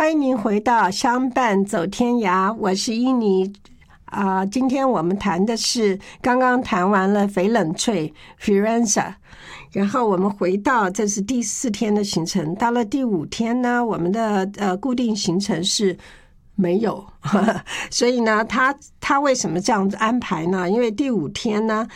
欢迎您回到相伴走天涯，我是伊妮。今天我们谈的是刚刚谈完了翡冷翠 Firenze， 然后我们回到这是第4天的行程，到了第5天呢，我们的固定行程是没有所以呢他为什么这样子安排呢？因为第5天呢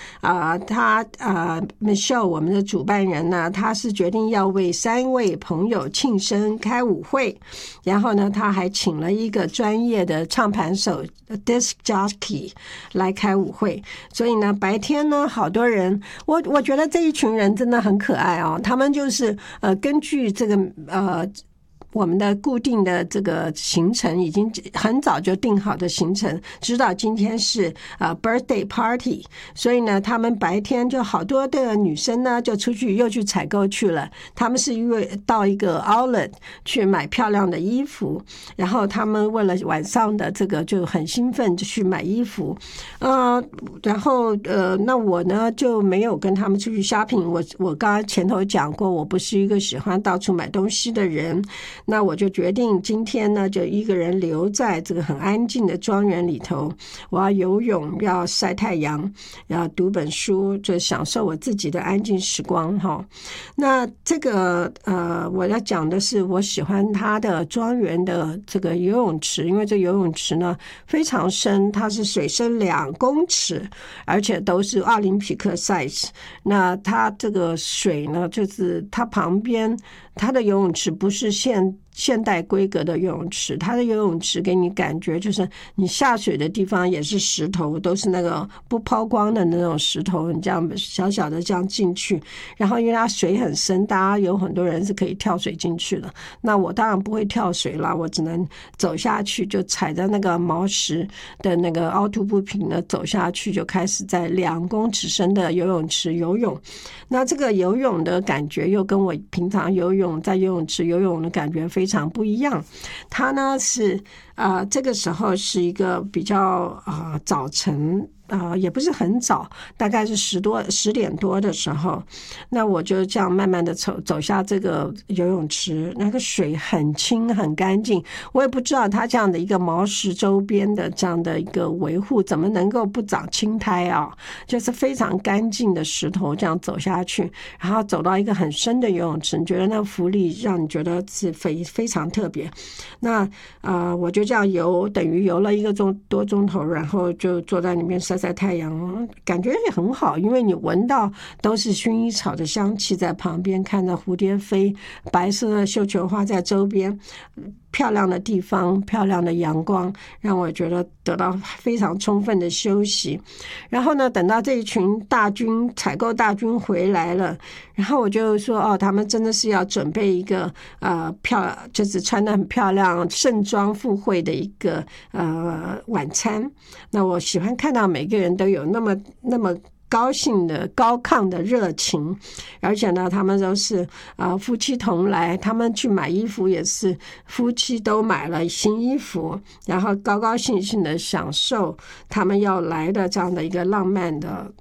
Michelle 我们的主办人呢，他是决定要为3位朋友庆生开舞会，然后呢他还请了一个专业的唱盘手 disc jockey 来开舞会。所以呢白天呢好多人，我觉得这一群人真的很可爱哦，他们就是根据这个我们的固定的这个行程已经很早就定好的行程，知道今天是birthday party， 所以呢他们白天就好多的女生呢就出去又去采购去了，他们是因为到一个 outlet 去买漂亮的衣服，然后他们为了晚上的这个就很兴奋就去买衣服，然后那我呢就没有跟他们出去 shopping， 我刚刚前头讲过，我不是一个喜欢到处买东西的人，那我就决定今天呢就一个人留在这个很安静的庄园里头，我要游泳，要晒太阳，要读本书，就享受我自己的安静时光哈。那这个我要讲的是我喜欢它的庄园的这个游泳池，因为这游泳池呢非常深，它是水深2公尺，而且都是奥林匹克 size。 那它这个水呢就是它旁边，它的游泳池不是现代规格的游泳池，它的游泳池给你感觉就是你下水的地方也是石头，都是那个不抛光的那种石头，你这样小小的这样进去，然后因为它水很深，大家有很多人是可以跳水进去的，那我当然不会跳水啦，我只能走下去，就踩着那个毛石的那个凹凸不平的走下去，就开始在2公尺深的游泳池游泳。那这个游泳的感觉又跟我平常游泳在游泳池游泳的感觉非常不一样。它呢是这个时候是一个比较早晨，也不是很早，大概是10点多的时候，那我就这样慢慢的走下这个游泳池，那个水很清很干净，我也不知道它这样的一个毛石周边的这样的一个维护怎么能够不长青苔啊，就是非常干净的石头这样走下去，然后走到一个很深的游泳池，你觉得那浮力让你觉得是非常特别。那我就这样游，等于游了1个多钟头，然后就坐在里面晒太阳，感觉也很好，因为你闻到都是薰衣草的香气在旁边，看着蝴蝶飞，白色的绣球花在周边，漂亮的地方，漂亮的阳光，让我觉得得到非常充分的休息。然后呢等到这一群采购大军回来了，然后我就说他们真的是要准备一个就是穿得很漂亮盛装赴会的一个晚餐。那我喜欢看到每个人都有那么高兴的高亢的热情，而且呢他们都是夫妻同来，他们去买衣服也是夫妻都买了新衣服，然后高高兴兴的享受他们要来的这样的一个浪漫的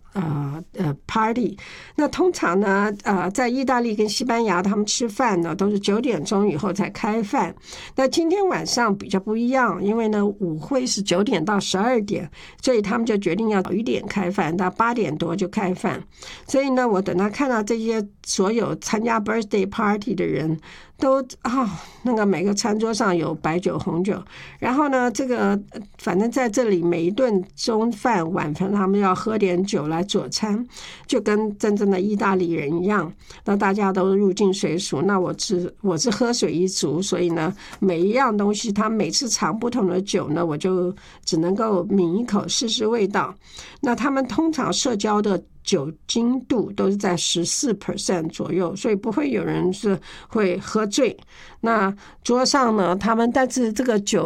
party。 那通常呢在意大利跟西班牙他们吃饭呢都是9点钟以后才开饭，那今天晚上比较不一样，因为呢舞会是9点到12点，所以他们就决定要早一点开饭，到8点多就开饭。所以呢我等到看到这些所有参加 birthday party 的人都那个每个餐桌上有白酒红酒，然后呢这个反正在这里每一顿中饭晚饭他们要喝点酒来佐餐，就跟真正的意大利人一样，那大家都入境随俗。那我是喝水一族，所以呢每一样东西他每次尝不同的酒呢，我就只能够抿一口试试味道。那他们通常社交的酒精度都是在14% 左右，所以不会有人是会喝醉。那桌上呢，但是这个酒